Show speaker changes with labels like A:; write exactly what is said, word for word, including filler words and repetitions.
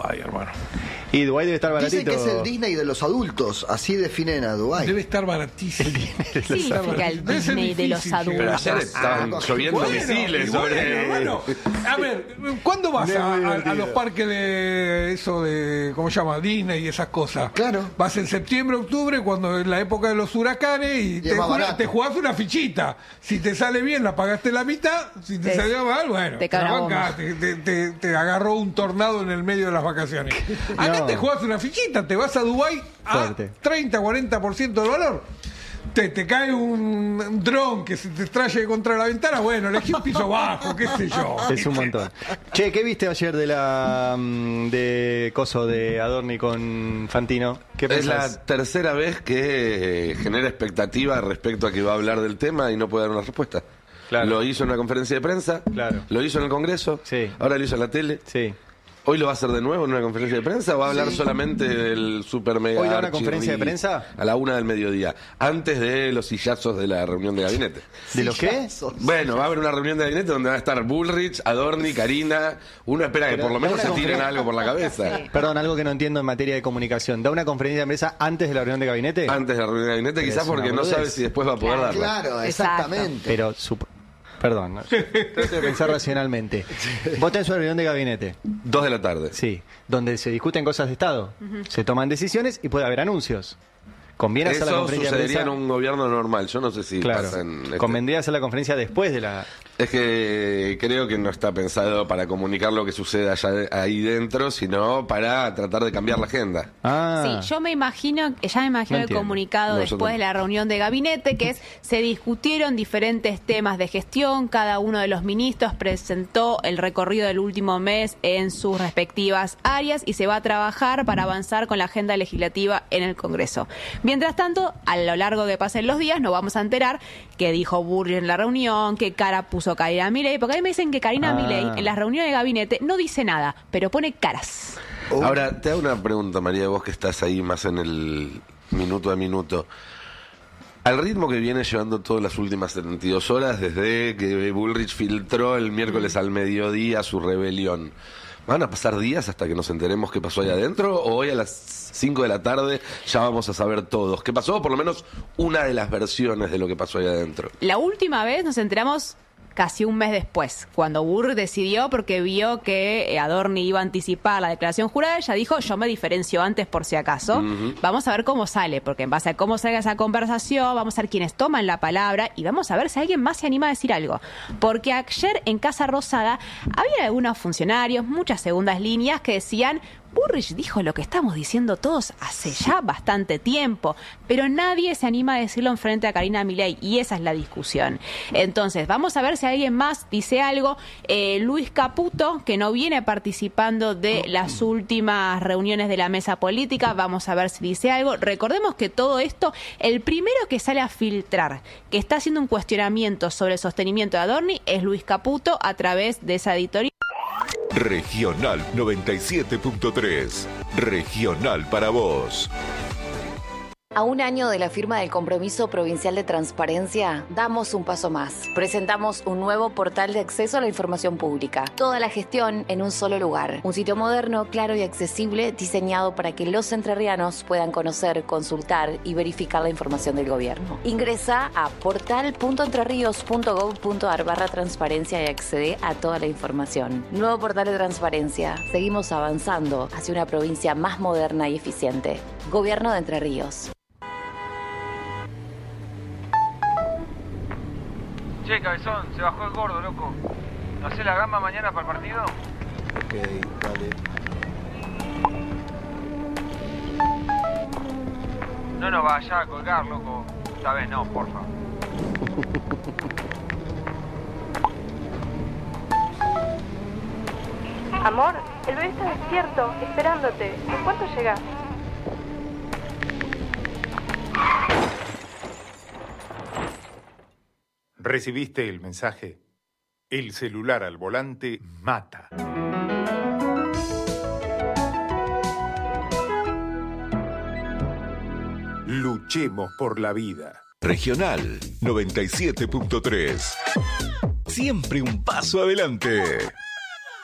A: Dubái, hermano.
B: Y Dubái debe estar baratito.
C: Dicen que es el Disney de los adultos, así definen a Dubái.
A: Debe estar baratísimo.
D: ¿Qué significa el Disney de los
E: Pero
D: adultos?
E: ayer estaban
C: Ah,
E: lloviendo
A: Bueno,
E: misiles
A: y
E: sobre...
A: bueno, bueno. A ver, ¿cuándo vas
B: No,
A: a,
B: muy
A: a- a
B: divertido.
A: los parques de eso de, ¿cómo se llama? Disney y esas cosas?
C: Claro.
A: Vas en septiembre, octubre, cuando es la época de los huracanes y,
C: Y
A: te,
C: es más
A: jugás,
C: barato.
A: te jugás una fichita. Si te sale bien, la pagaste la mitad. Si te
D: Te-
A: salió mal, bueno,
D: te
A: te, la
D: caga
A: bancás, te, te- te- te agarró un tornado en el medio de las vacaciones. Acá
B: No.
A: te jugás una fichita, te vas a Dubái a
B: Fuerte.
A: treinta, cuarenta por ciento del valor. Te, te cae un, un dron que se te traye contra la ventana, bueno, elegí un piso bajo, qué sé yo.
B: Es un montón. Che, ¿qué viste ayer de la mm, de Coso de Adorni con Fantino? ¿Qué
E: Es la
B: pensás?
E: tercera vez que eh, genera expectativa respecto a que va a hablar del tema y no puede dar una respuesta.
B: Claro.
E: Lo hizo en una conferencia de prensa,
B: Claro.
E: lo hizo en el Congreso,
B: Sí.
E: ahora lo hizo en la tele.
B: Sí.
E: ¿Hoy lo va a hacer de nuevo en una conferencia de prensa o va a hablar solamente del super mega
B: ¿Hoy da una
E: archi
B: conferencia de
E: ri-
B: prensa?
E: A la una del mediodía, antes de los sillazos de la reunión de gabinete?
B: ¿De los qué?
C: Sillazos.
E: Bueno, va a haber una reunión de gabinete donde va a estar Bullrich, Adorni, Karina. Uno espera que
B: Pero
E: por lo
B: da
E: menos
B: una
E: se tiren
B: conferencia-
E: algo por la cabeza.
D: Sí.
B: Perdón, algo que no entiendo en materia de comunicación. ¿Da una conferencia de prensa antes de la reunión de gabinete?
E: Antes de la reunión de gabinete,
B: Pero
E: quizás
B: es una
E: porque no
B: boludez.
E: sabe si después va a poder
D: Claro.
E: darla.
C: Claro,
D: Exacto.
C: exactamente.
B: Pero, sup- perdón, ¿no? trato de pensar racionalmente. Vos tenés una reunión de gabinete,
E: Dos de la tarde.
B: sí, donde se discuten cosas de Estado, se toman decisiones y puede haber anuncios. ¿Conviene hacer la
E: Eso
B: conferencia de
E: sucedería
B: prensa?
E: en un gobierno normal. Yo no sé si
B: Claro,
E: pasa en este-
B: convendría hacer la conferencia después de la...
E: Es que creo que no está pensado para comunicar lo que sucede allá de- ahí dentro, sino para tratar de cambiar la agenda.
B: Ah,
D: Sí, yo me imagino, ya me imagino
B: No
D: el
B: entiendo.
D: comunicado
E: No, yo
D: después
E: tampoco.
D: de la reunión de gabinete, que es, se discutieron diferentes temas de gestión, cada uno de los ministros presentó el recorrido del último mes en sus respectivas áreas y se va a trabajar para avanzar con la agenda legislativa en el Congreso. Mientras tanto, a lo largo que pasen los días, nos vamos a enterar qué dijo Burri en la reunión, qué cara puso Karina Milei, porque a mí me dicen que Karina
B: Ah.
D: Milei en las reuniones de gabinete no dice nada, pero pone caras.
C: Uh,
E: Ahora, te hago una pregunta, María, vos que estás ahí más en el minuto a minuto. Al ritmo que viene llevando todas las últimas setenta y dos horas, desde que Bullrich filtró el miércoles al mediodía su rebelión, ¿van a pasar días hasta que nos enteremos qué pasó ahí adentro? ¿O hoy a las cinco de la tarde ya vamos a saber todos qué pasó? O por lo menos una de las versiones de lo que pasó ahí adentro.
D: La última vez nos enteramos casi un mes después, cuando Burr decidió, porque vio que eh, Adorni iba a anticipar la declaración jurada, ella dijo, yo me diferencio antes por si acaso. Vamos a ver cómo sale, porque en base a cómo salga esa conversación, vamos a ver quiénes toman la palabra y vamos a ver si alguien más se anima a decir algo. Porque ayer en Casa Rosada había algunos funcionarios, muchas segundas líneas que decían, Burrich dijo lo que estamos diciendo todos hace ya bastante tiempo, pero nadie se anima a decirlo en frente a Karina Milei y esa es la discusión. Entonces, vamos a ver si alguien más dice algo. Eh, Luis Caputo, que no viene participando de las últimas reuniones de la mesa política, vamos a ver si dice algo. Recordemos que todo esto, el primero que sale a filtrar, que está haciendo un cuestionamiento sobre el sostenimiento de Adorni, es Luis Caputo a través de esa editorial.
F: Regional noventa y siete punto tres. Regional para vos.
G: A un año de la firma del Compromiso Provincial de Transparencia, damos un paso más. Presentamos un nuevo portal de acceso a la información pública. Toda la gestión en un solo lugar. Un sitio moderno, claro y accesible, diseñado para que los entrerrianos puedan conocer, consultar y verificar la información del gobierno. Ingresa a portal punto entrerríos punto gov punto ar barra transparencia y accede a toda la información. Nuevo portal de transparencia. Seguimos avanzando hacia una provincia más moderna y eficiente. Gobierno de Entre Ríos.
H: Che, cabezón, se bajó el gordo, loco. ¿No hacés la gamba mañana para el partido?
C: Ok, dale.
H: No nos vayas a colgar, loco. Esta vez no, porfa.
I: Amor, el bebé está despierto, esperándote. ¿En cuánto llegas?
J: ¿Recibiste el mensaje? El celular al volante mata. Luchemos por la vida.
F: Regional noventa y siete punto tres. Siempre un paso adelante.